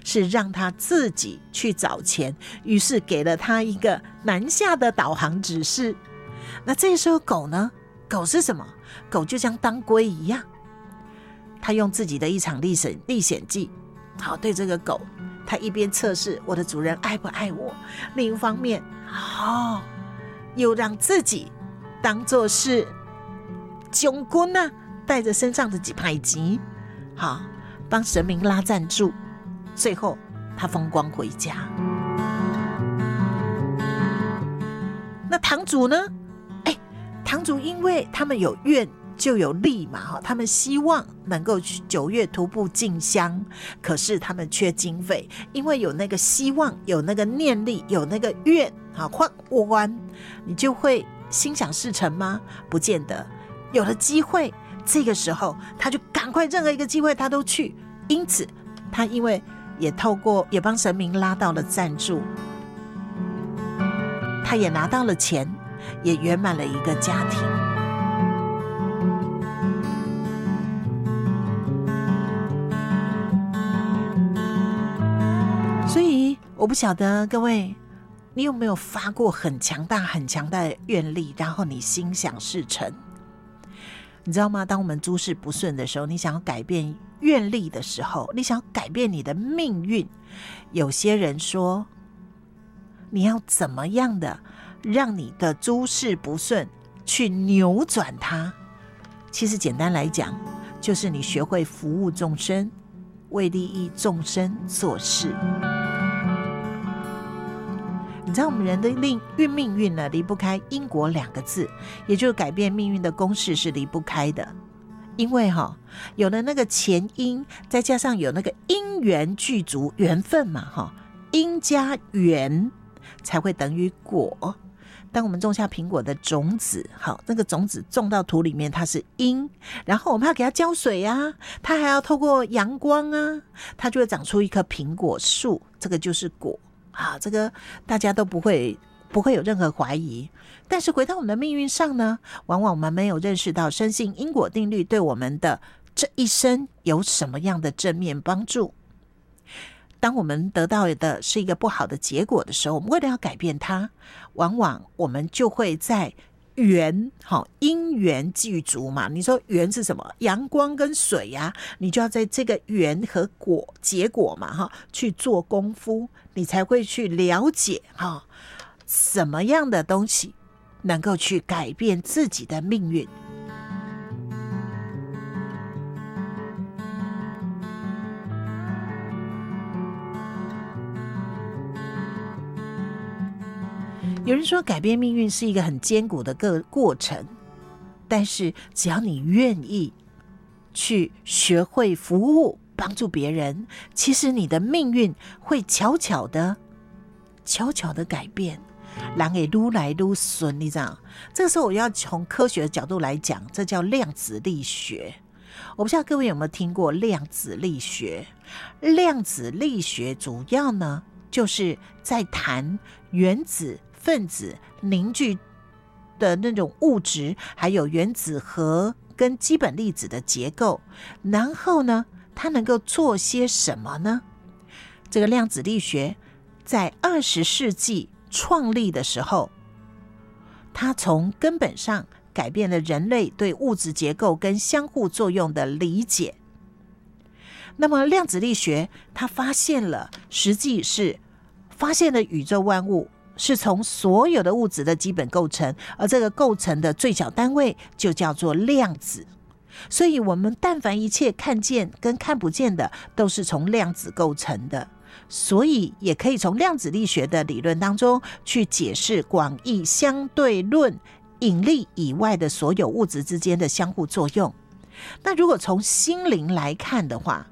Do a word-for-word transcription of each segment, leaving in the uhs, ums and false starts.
是让他自己去找钱，于是给了他一个南下的导航指示。那这时候狗呢？狗是什么？狗就像当归一样，他用自己的一场历险历险记，好，对这个狗，他一边测试我的主人爱不爱我，另一方面，哦，又让自己当作是将军啊，带着身上的几排钱，好，帮神明拉赞助，最后他风光回家。那堂主呢？哎，堂主因为他们有愿就有利嘛，他们希望能够去九月徒步进香，可是他们缺经费，因为有那个希望，有那个念力，有那个愿，换弯，你就会心想事成吗？不见得。有了机会，这个时候他就赶快任何一个机会他都去，因此他因为也透过也帮神明拉到了赞助，他也拿到了钱，也圆满了一个家庭。所以我不晓得各位，你有没有发过很强大很强大的愿力，然后你心想事成？你知道吗？当我们诸事不顺的时候，你想要改变愿力的时候，你想要改变你的命运，有些人说你要怎么样的让你的诸事不顺去扭转它，其实简单来讲，就是你学会服务众生，为利益众生做事。你知道我们人的命运呢，离不开因果两个字，也就是改变命运的公式是离不开的。因为哈、哦，有了那个前因，再加上有那个因缘具足，缘分嘛哈，因加缘才会等于果。当我们种下苹果的种子，好，那个种子种到土里面，它是因，然后我们要给它浇水啊，它还要透过阳光啊，它就会长出一棵苹果树，这个就是果啊，这个大家都不会不会有任何怀疑。但是回到我们的命运上呢，往往我们没有认识到深信因果定律对我们的这一生有什么样的正面帮助。当我们得到的是一个不好的结果的时候，我们为了要改变它，往往我们就会在缘，好，因缘具足嘛。你说缘是什么？阳光跟水呀、啊，你就要在这个缘和果结果嘛，哈，去做功夫，你才会去了解哈，什么样的东西能够去改变自己的命运。有人说改变命运是一个很艰苦的个过程，但是只要你愿意去学会服务帮助别人，其实你的命运会悄悄的悄悄的改变，人会愈来愈顺，你知道？这个时候我要从科学的角度来讲，这叫量子力学。我不知道各位有没有听过量子力学？量子力学主要呢就是在谈原子分子凝聚的那种物质，还有原子核跟基本粒子的结构，然后呢它能够做些什么呢？这个量子力学在二十世纪创立的时候，它从根本上改变了人类对物质结构跟相互作用的理解。那么量子力学它发现了，实际是发现了宇宙万物是从所有的物质的基本构成，而这个构成的最小单位就叫做量子。所以我们但凡一切看见跟看不见的都是从量子构成的，所以也可以从量子力学的理论当中去解释广义相对论引力以外的所有物质之间的相互作用。那如果从心灵来看的话，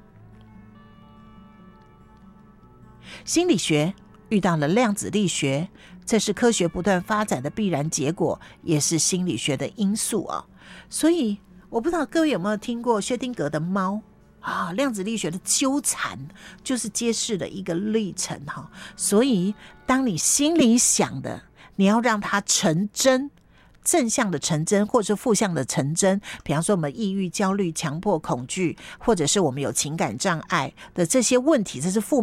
心理学遇到了量子力学，这是科学不断发展的必然结果，也是心理学的因素啊。所以我不知道各位有没有听过薛丁格的猫啊？量子力学的纠缠就是揭示了一个历程哈。所以当你心里想的，你要让它成真，正向的成真或是负向的成真，比方说我们抑郁、焦虑、强迫、恐惧，或者是我们有情感障碍的这些问题，这是负